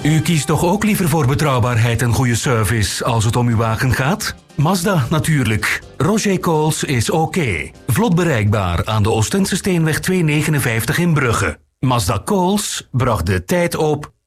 U kiest toch ook liever voor betrouwbaarheid en goede service als het om uw wagen gaat? Mazda natuurlijk. Roger Coles is oké. Vlot bereikbaar aan de Oostende Steenweg 259 in Brugge. Mazda Coles bracht de tijd op